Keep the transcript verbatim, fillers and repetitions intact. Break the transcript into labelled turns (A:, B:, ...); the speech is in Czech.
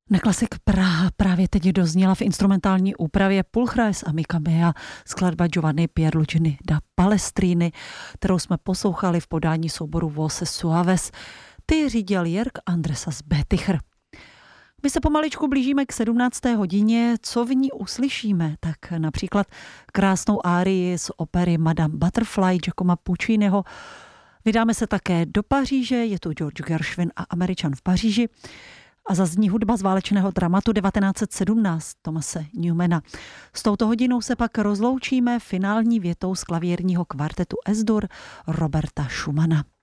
A: Neklasik Praha právě teď dozněla v instrumentální úpravě Pulchrais Amica Mea, skladba Giovanni Pierluigini da Palestriny, kterou jsme poslouchali v podání souboru Voces Suaves. Ty řídil Jörg Andresas Beticher. My se pomaličku blížíme k sedmnácté hodině. Co v ní uslyšíme? Tak například krásnou árii z opery Madame Butterfly Giacomo Pucciniho. Vydáme se také do Paříže, je tu George Gershwin a Američan v Paříži. A zazní hudba z válečného dramatu devatenáct set sedmnáct Thomase Newmana. S touto hodinou se pak rozloučíme finální větou z klavírního kvartetu Es-dur Roberta Schumana.